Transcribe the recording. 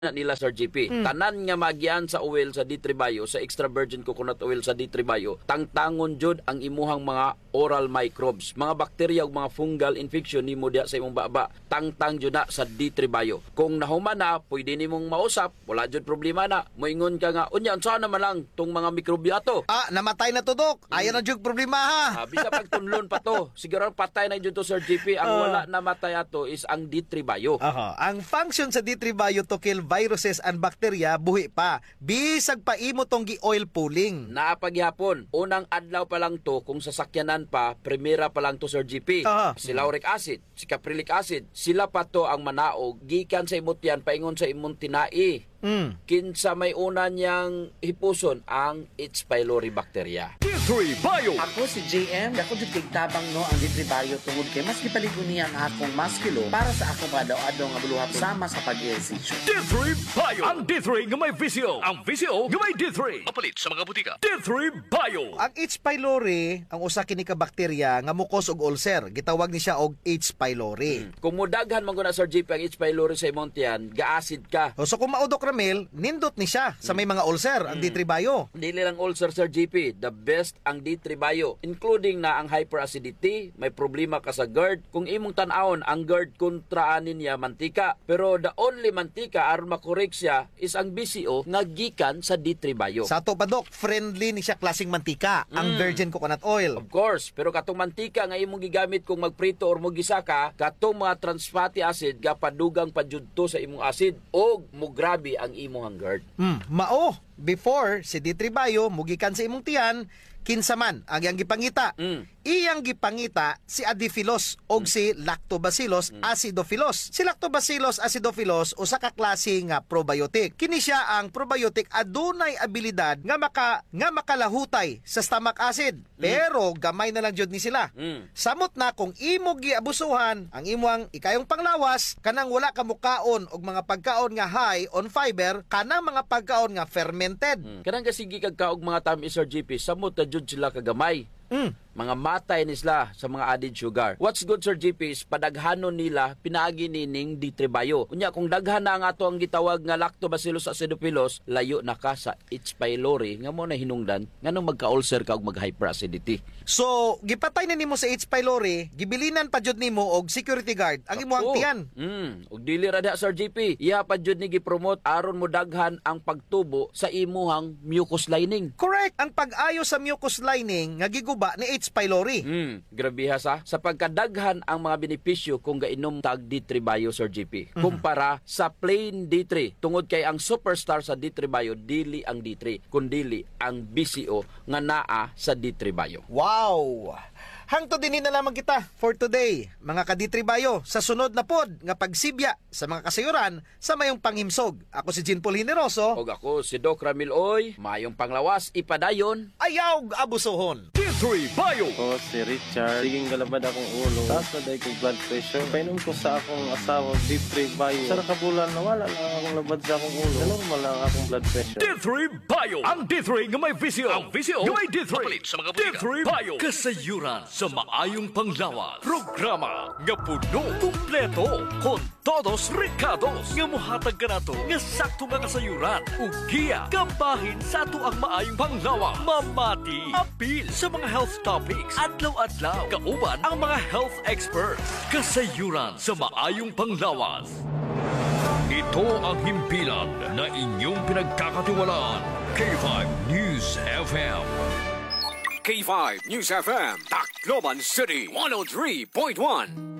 nila Sir GP. Tanan nga magian sa oil sa D3 Bio, sa extra virgin coconut oil sa D3 Bio, tangtangon jud ang imuhang mga oral microbes, mga bakterya ug mga fungal infection nimo diha sa imong baba. Tangtang jud na sa D3 Bio. Kung nahuman na, pwede nimong mausap, wala jud problema na. Moingon ka nga, unya unsa naman lang tong mga mikrobyo ato? Namatay na to, Dok. Ayan na jud problema, ha? Bisa pagtunlon pa to. Siguro patay na jud to Sir GP. Ang wala namatay ato is ang D3 Bio. Ang function sa D3 Bio to kill viruses and bacteria buhi pa. Bisag pa imo tong gi-oil pulling. Naapaghapon, unang adlaw pa lang to, kung sasakyanan pa, primera pa lang to Sir GP. Si lauric acid, si caprylic acid, sila pa to ang manaog, gikan sa imot yan, paingon sa imong tinai. Kinsa may una niyang hipuson ang H. pylori bacteria. D3 Bio. Ako si JM, ako jud kay tabang no ang D3 Bio tungod kay mas gipaligon niya ang akong maskilo para sa akong kadlaw-adlaw nga buluhat sama sa pag-ehersisyo. D3 Bio. Ang D3 nga may visio. Ang visio nga may D3. Mapalit sa mga butika. D3 Bio. Ang H. pylori, ang usa kini ka bakterya nga mukos og ulcer, gitawag ni siya og H. pylori. Kung mudaghan man guna Sir GP ang H. pylori sa imong tiyan, ga-acid ka. So kung maudok Ramil, nindot ni siya sa may mga ulcer, ang D3 Bio. Dili lang ulcer Sir GP, the best ang D3 Bio, including na ang hyperacidity, may problema ka sa GERD. Kung imong tan-awon ang GERD, kontraanin niya mantika. Pero the only mantika aron makorek siya is ang BCO nga gikan sa D3 Bio. Sa ato pa, Dok, friendly ni siya klaseng mantika, ang virgin coconut oil. Of course, pero katong mantika nga imong gigamit kung magprito or mogisaka, katong mga trans fatty acid gapadugang padjudto sa imong acid o mugrabe ang imong GERD. Mao, before si D3 Bio mugikan sa imong tiyan, kinsa man ang iyang gipangita. Iyang gipangita si Adiphilos og si Lactobacillus acidophilus. Si Lactobacillus acidophilus usa ka klase nga probiotic. Kini siya ang probiotic adunay abilidad nga makalahutay sa stomach acid. Pero gamay na lang jud ni sila. Samot na kung imo giabusuhan ang imong ikayong panglawas, kanang wala ka mukaon og mga pagkaon nga high on fiber, kanang mga pagkaon nga fermented. Kanang kasigi kag kaog mga tamis Sir GP, samot na jud sila kagamay. Mga matay ni sila sa mga added sugar. What's good Sir GP is padaghanon nila pinaagi nining D3 Bio. Unya kung daghan na ang ato ang gitawag nga Lactobacillus acidophilus, layo na ka sa H. pylori nga mo na hinungdan nganong magka-ulcer ka og mag-hyperacidity. So, gipatay na nimo sa H. pylori, gibilinan pa jud nimo og security guard ang imong tiyan. Og dili ra diha Sir GP, iya pa jud ni gipromote aron mo daghan ang pagtubo sa imuhang mucus lining. Correct. Ang pag-ayo sa mucus lining nga giguba ni H. pylori. Grabe sa pagkadaghan ang mga benepisyo kung gainom tag D3 Bio Sir GP kumpara sa plain D3. Tungod kay ang superstar sa D3 Bio dili ang D3 kundili ang BCO nga naa sa D3 Bio. Wow! Hangto din na lamang kita for today, mga ka-D3 Bio, sa sunod na pod nga pagsibya sa mga kasayuran sa mayong panghimsog. Ako si Jean Paul Generoso. Og ako si Doc Ramil Oy, mayong panglawas ipadayon. Ayaw abusohon. D3 Bio. Ako si Richard. Siging galabad akong ulo. Taas na dahil kong blood pressure. Painom ko sa akong asawa, D3 Bio. Sa nakabulan, nawala lang akong labad sa akong ulo. Normal lang akong blood pressure. D3 Bio. Ang D3 nga may visio. Ang visio nga may D3. Mapalit sa mga butika. D3 Bio. Kasayuran sa maayong panglawas. Programa nga puno, kumpleto, con todos recados nga muhatag ka nato nga sakto nga kasayuran ug giya kabahin sa ato ang maayong panglawas. Mamati apil sa mga health topics adlaw-adlaw kauban ang mga health experts. Kasayuran sa maayong panglawas. Ito ang himpilan na inyong pinagkakatiwalaan. K5 News FM. K5 News FM, Tacloban City, 103.1.